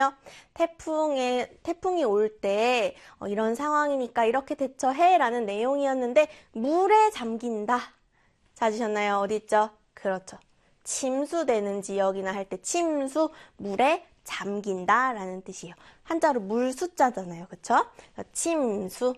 태풍이 올 때 이런 상황이니까 이렇게 대처해 라는 내용이었는데 물에 잠긴다 찾으셨나요? 어디 있죠? 그렇죠. 침수되는 지역이나 할 때 침수, 물에 잠긴다 라는 뜻이에요. 한자로 물 숫자잖아요. 그쵸? 침수.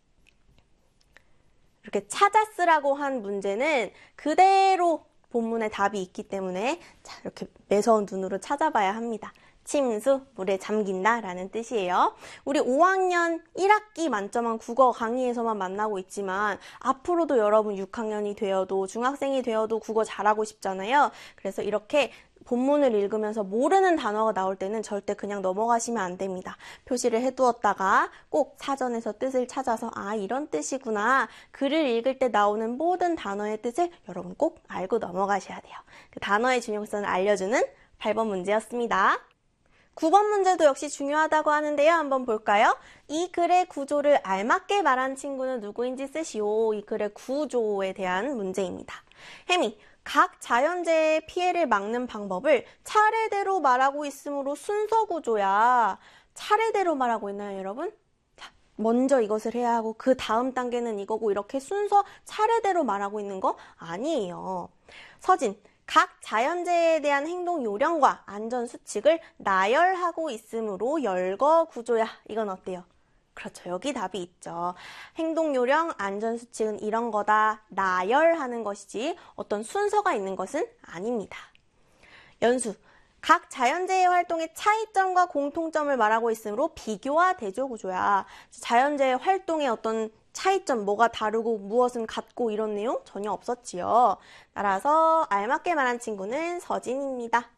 이렇게 찾아 쓰라고 한 문제는 그대로 본문에 답이 있기 때문에 자, 이렇게 매서운 눈으로 찾아봐야 합니다. 침수, 물에 잠긴다 라는 뜻이에요. 우리 5학년 1학기 만점한 국어 강의에서만 만나고 있지만 앞으로도 여러분 6학년이 되어도 중학생이 되어도 국어 잘하고 싶잖아요. 그래서 이렇게 본문을 읽으면서 모르는 단어가 나올 때는 절대 그냥 넘어가시면 안 됩니다. 표시를 해두었다가 꼭 사전에서 뜻을 찾아서 아 이런 뜻이구나. 글을 읽을 때 나오는 모든 단어의 뜻을 여러분 꼭 알고 넘어가셔야 돼요. 그 단어의 중요성을 알려주는 8번 문제였습니다. 9번 문제도 역시 중요하다고 하는데요. 한번 볼까요? 이 글의 구조를 알맞게 말한 친구는 누구인지 쓰시오. 이 글의 구조에 대한 문제입니다. 혜미, 각 자연재해의 피해를 막는 방법을 차례대로 말하고 있으므로 순서 구조야. 차례대로 말하고 있나요, 여러분? 자, 먼저 이것을 해야 하고 그 다음 단계는 이거고 이렇게 순서 차례대로 말하고 있는 거 아니에요. 서진, 각 자연재해에 대한 행동 요령과 안전 수칙을 나열하고 있으므로 열거 구조야. 이건 어때요? 그렇죠. 여기 답이 있죠. 행동 요령, 안전 수칙은 이런 거다. 나열하는 것이지 어떤 순서가 있는 것은 아닙니다. 연수, 각 자연재해 활동의 차이점과 공통점을 말하고 있으므로 비교와 대조 구조야. 자연재해 활동의 어떤 차이점, 뭐가 다르고 무엇은 같고 이런 내용 전혀 없었지요. 따라서 알맞게 말한 친구는 서진입니다.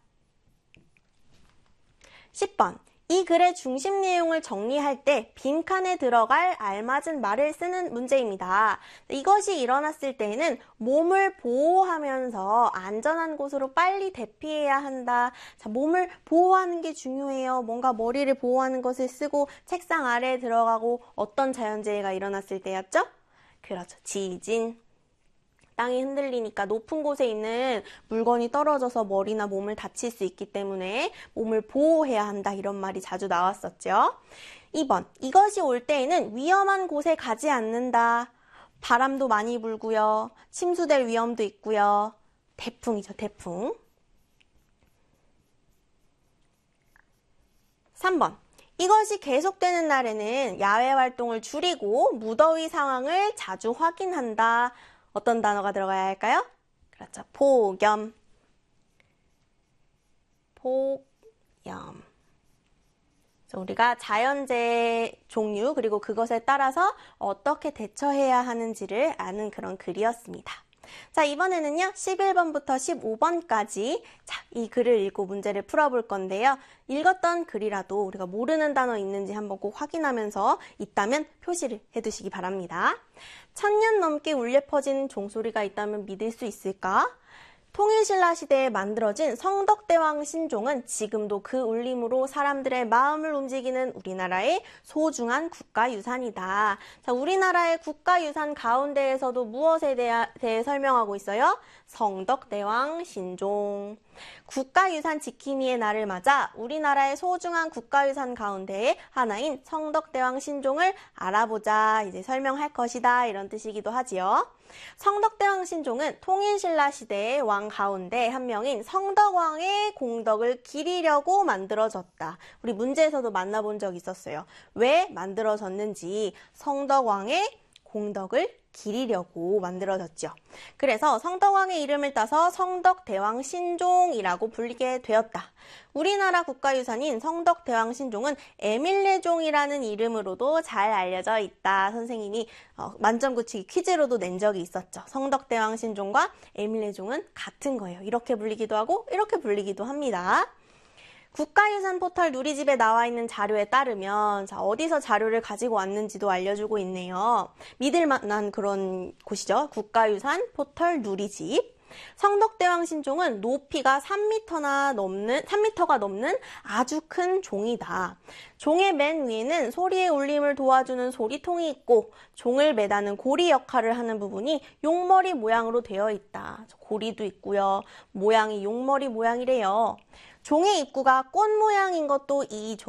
10번. 이 글의 중심 내용을 정리할 때 빈칸에 들어갈 알맞은 말을 쓰는 문제입니다. 이것이 일어났을 때에는 몸을 보호하면서 안전한 곳으로 빨리 대피해야 한다. 자, 몸을 보호하는 게 중요해요. 뭔가 머리를 보호하는 것을 쓰고 책상 아래에 들어가고 어떤 자연재해가 일어났을 때였죠? 그렇죠. 지진. 땅이 흔들리니까 높은 곳에 있는 물건이 떨어져서 머리나 몸을 다칠 수 있기 때문에 몸을 보호해야 한다 이런 말이 자주 나왔었죠. 2번, 이것이 올 때에는 위험한 곳에 가지 않는다. 바람도 많이 불고요. 침수될 위험도 있고요. 태풍이죠, 태풍. 3번, 이것이 계속되는 날에는 야외 활동을 줄이고 무더위 상황을 자주 확인한다. 어떤 단어가 들어가야 할까요? 그렇죠. 폭염. 폭염. 우리가 자연재해 종류 그리고 그것에 따라서 어떻게 대처해야 하는지를 아는 그런 글이었습니다. 자, 이번에는요. 11번부터 15번까지 이 글을 읽고 문제를 풀어볼 건데요. 읽었던 글이라도 우리가 모르는 단어 있는지 한번 꼭 확인하면서 있다면 표시를 해두시기 바랍니다. 1000년 넘게 울려 퍼진 종소리가 있다면 믿을 수 있을까? 통일신라 시대에 만들어진 성덕대왕 신종은 지금도 그 울림으로 사람들의 마음을 움직이는 우리나라의 소중한 국가유산이다. 자, 우리나라의 국가유산 가운데에서도 무엇에 대해 설명하고 있어요? 성덕대왕 신종. 국가유산 지킴이의 날을 맞아 우리나라의 소중한 국가유산 가운데의 하나인 성덕대왕 신종을 알아보자. 이제 설명할 것이다. 이런 뜻이기도 하지요. 성덕대왕 신종은 통일신라 시대의 왕 가운데 한 명인 성덕왕의 공덕을 기리려고 만들어졌다. 우리 문제에서도 만나본 적 있었어요. 왜 만들어졌는지 성덕왕의 공덕을 기리려고 만들어졌죠. 그래서 성덕왕의 이름을 따서 성덕대왕 신종이라고 불리게 되었다. 우리나라 국가유산인 성덕대왕 신종은 에밀레종이라는 이름으로도 잘 알려져 있다. 선생님이 만점 굳히기 퀴즈로도 낸 적이 있었죠. 성덕대왕 신종과 에밀레종은 같은 거예요. 이렇게 불리기도 하고 이렇게 불리기도 합니다. 국가유산 포털 누리집에 나와 있는 자료에 따르면 자, 어디서 자료를 가지고 왔는지도 알려주고 있네요. 믿을 만한 그런 곳이죠. 국가유산 포털 누리집. 성덕대왕 신종은 높이가 3m가 넘는 아주 큰 종이다. 종의 맨 위에는 소리의 울림을 도와주는 소리통이 있고 종을 매다는 고리 역할을 하는 부분이 용머리 모양으로 되어 있다. 고리도 있고요. 모양이 용머리 모양이래요. 종의 입구가 꽃 모양인 것도 이